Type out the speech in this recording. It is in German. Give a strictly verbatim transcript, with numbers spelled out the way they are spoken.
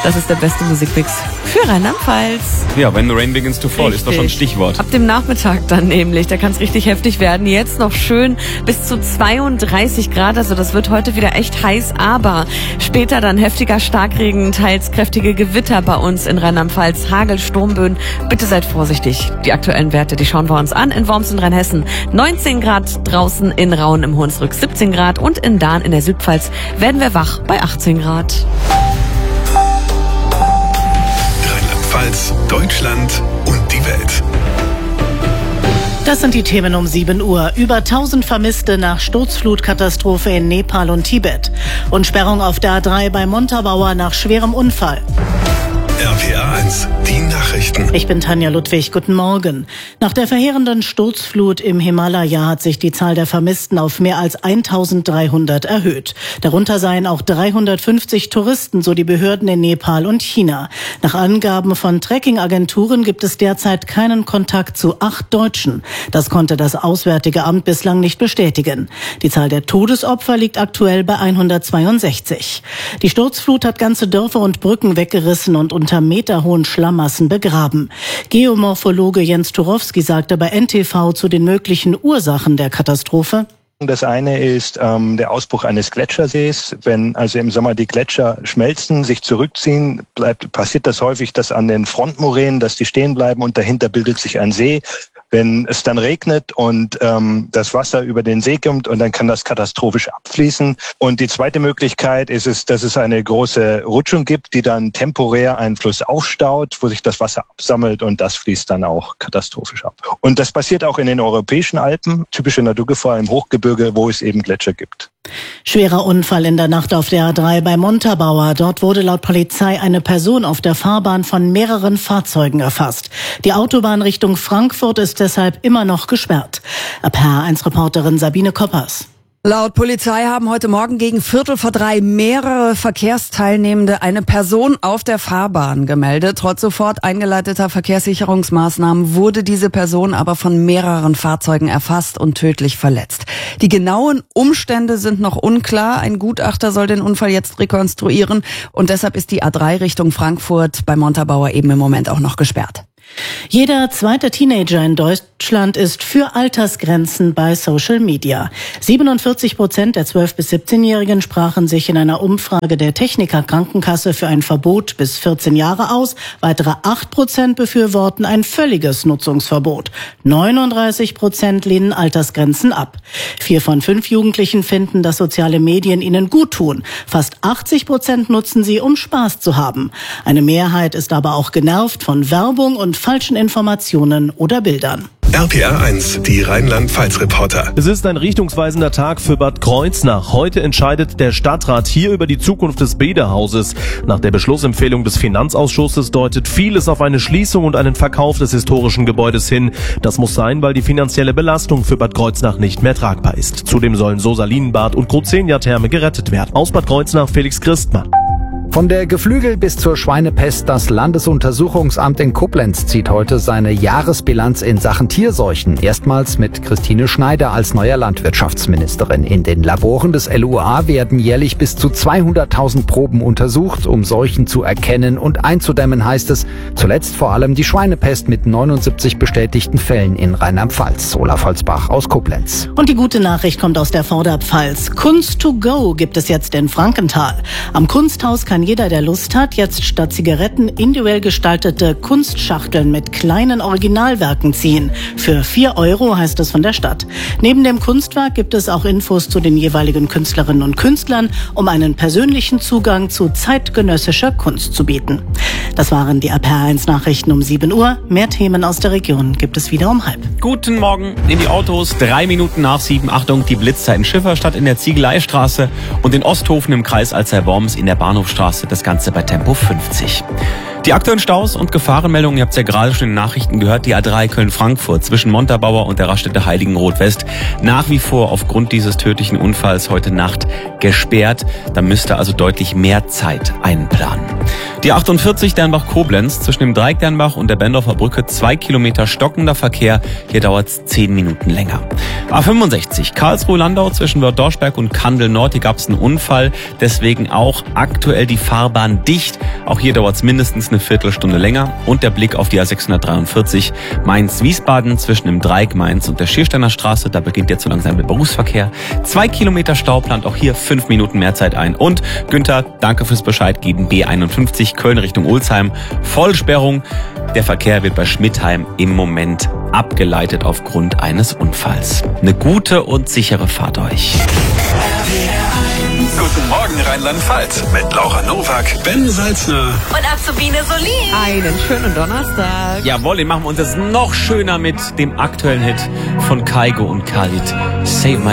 Das ist der beste Musikmix für Rheinland-Pfalz. Ja, when the rain begins to fall, richtig. Ist doch schon ein Stichwort. Ab dem Nachmittag dann nämlich, da kann es richtig heftig werden. Jetzt noch schön bis zu zweiunddreißig Grad, also das wird heute wieder echt heiß, aber später dann heftiger Starkregen, teils kräftige Gewitter bei uns in Rheinland-Pfalz, Hagel, Sturmböen. Bitte seid vorsichtig. Die aktuellen Werte, die schauen wir uns an. In Worms in Rheinhessen neunzehn Grad, draußen in Rauen im Hunsrück siebzehn Grad und in Dahn in der Südpfalz werden wir wach bei achtzehn Grad. Rheinland-Pfalz, Deutschland und die Welt. Das sind die Themen um sieben Uhr. Über tausend Vermisste nach Sturzflutkatastrophe in Nepal und Tibet. Und Sperrung auf der A drei bei Montabaur nach schwerem Unfall. R P R eins, die Nachrichten. Ich bin Tanja Ludwig, guten Morgen. Nach der verheerenden Sturzflut im Himalaya hat sich die Zahl der Vermissten auf mehr als eintausenddreihundert erhöht. Darunter seien auch dreihundertfünfzig Touristen, so die Behörden in Nepal und China. Nach Angaben von Trekkingagenturen gibt es derzeit keinen Kontakt zu acht Deutschen. Das konnte das Auswärtige Amt bislang nicht bestätigen. Die Zahl der Todesopfer liegt aktuell bei hundertzweiundsechzig. Die Sturzflut hat ganze Dörfer und Brücken weggerissen und unter meterhohen Schlammmassen begraben. Geomorphologe Jens Turowski sagte bei N T V zu den möglichen Ursachen der Katastrophe: Das eine ist ähm, der Ausbruch eines Gletschersees. Wenn also im Sommer die Gletscher schmelzen, sich zurückziehen, bleibt, passiert das häufig, dass an den Frontmoränen, dass die stehen bleiben und dahinter bildet sich ein See. Wenn es dann regnet und ähm, das Wasser über den See kommt, und dann kann das katastrophisch abfließen. Und die zweite Möglichkeit ist es, dass es eine große Rutschung gibt, die dann temporär einen Fluss aufstaut, wo sich das Wasser absammelt, und das fließt dann auch katastrophisch ab. Und das passiert auch in den europäischen Alpen, typische Naturgefahr im Hochgebirge, wo es eben Gletscher gibt. Schwerer Unfall in der Nacht auf der A drei bei Montabaur. Dort wurde laut Polizei eine Person auf der Fahrbahn von mehreren Fahrzeugen erfasst. Die Autobahn Richtung Frankfurt ist deshalb immer noch gesperrt. R P R eins Reporterin Sabine Koppers. Laut Polizei haben heute Morgen gegen Viertel vor drei mehrere Verkehrsteilnehmende eine Person auf der Fahrbahn gemeldet. Trotz sofort eingeleiteter Verkehrssicherungsmaßnahmen wurde diese Person aber von mehreren Fahrzeugen erfasst und tödlich verletzt. Die genauen Umstände sind noch unklar. Ein Gutachter soll den Unfall jetzt rekonstruieren und deshalb ist die A drei Richtung Frankfurt bei Montabaur eben im Moment auch noch gesperrt. Jeder zweite Teenager in Deutschland ist für Altersgrenzen bei Social Media. siebenundvierzig Prozent der zwölf- bis siebzehnjährigen sprachen sich in einer Umfrage der Techniker Krankenkasse für ein Verbot bis vierzehn Jahre aus. Weitere acht Prozent befürworten ein völliges Nutzungsverbot. neununddreißig Prozent lehnen Altersgrenzen ab. Vier von fünf Jugendlichen finden, dass soziale Medien ihnen gut tun. Fast achtzig Prozent nutzen sie, um Spaß zu haben. Eine Mehrheit ist aber auch genervt von Werbung und falschen Informationen oder Bildern. R P R eins, die Rheinland-Pfalz-Reporter. Es ist ein richtungsweisender Tag für Bad Kreuznach. Heute entscheidet der Stadtrat hier über die Zukunft des Bäderhauses. Nach der Beschlussempfehlung des Finanzausschusses deutet vieles auf eine Schließung und einen Verkauf des historischen Gebäudes hin. Das muss sein, weil die finanzielle Belastung für Bad Kreuznach nicht mehr tragbar ist. Zudem sollen so Salinenbad und Crozenia-Therme gerettet werden. Aus Bad Kreuznach Felix Christmann. Von der Geflügel bis zur Schweinepest, das Landesuntersuchungsamt in Koblenz zieht heute seine Jahresbilanz in Sachen Tierseuchen. Erstmals mit Christine Schneider als neuer Landwirtschaftsministerin. In den Laboren des L U A werden jährlich bis zu zweihunderttausend Proben untersucht, um Seuchen zu erkennen und einzudämmen, heißt es. Zuletzt vor allem die Schweinepest mit neunundsiebzig bestätigten Fällen in Rheinland-Pfalz. Olaf Holzbach aus Koblenz. Und die gute Nachricht kommt aus der Vorderpfalz. Kunst to go gibt es jetzt in Frankenthal. Am Kunsthaus kann jeder, der Lust hat, jetzt statt Zigaretten individuell gestaltete Kunstschachteln mit kleinen Originalwerken ziehen. Für vier Euro heißt es von der Stadt. Neben dem Kunstwerk gibt es auch Infos zu den jeweiligen Künstlerinnen und Künstlern, um einen persönlichen Zugang zu zeitgenössischer Kunst zu bieten. Das waren die R P R eins Nachrichten um sieben Uhr. Mehr Themen aus der Region gibt es wieder um halb. Guten Morgen in die Autos. Drei Minuten nach sieben. Achtung, die Blitzer in Schifferstadt in der Ziegeleistraße und in Osthofen im Kreis Alzey-Worms in der Bahnhofstraße. Das Ganze bei Tempo fünfzig. Die aktuellen Staus und Gefahrenmeldungen, ihr habt es ja gerade schon in den Nachrichten gehört, die A drei Köln-Frankfurt zwischen Montabaur und der Raststätte Heiligenroth-West nach wie vor aufgrund dieses tödlichen Unfalls heute Nacht gesperrt. Da müsst ihr also deutlich mehr Zeit einplanen. Die achtundvierzig Dernbach-Koblenz zwischen dem Dreieck Dernbach und der Bendorfer Brücke zwei Kilometer stockender Verkehr. Hier dauert es zehn Minuten länger. A fünfundsechzig, Karlsruhe-Landau zwischen Wörth-Dorschberg und Kandel-Nord. Hier gab es einen Unfall, deswegen auch aktuell die Fahrbahn dicht. Auch hier dauert es mindestens eine Viertelstunde länger. Und der Blick auf die A sechshundertdreiundvierzig Mainz-Wiesbaden zwischen dem Dreieck Mainz und der Schiersteiner Straße. Da beginnt jetzt so langsam der Berufsverkehr. Zwei Kilometer Stau, plant auch hier fünf Minuten mehr Zeit ein. Und Günther, danke fürs Bescheid geben. B einundfünfzig Köln Richtung Olsheim. Vollsperrung. Der Verkehr wird bei Schmidtheim im Moment abgeleitet aufgrund eines Unfalls. Eine gute und sichere Fahrt euch. Guten Morgen Rheinland-Pfalz mit Laura Nowak, Ben Salzner Und Azubine Solin. Einen schönen Donnerstag. Jawohl, den machen wir uns jetzt noch schöner mit dem aktuellen Hit von Kaigo und Khalid. Save My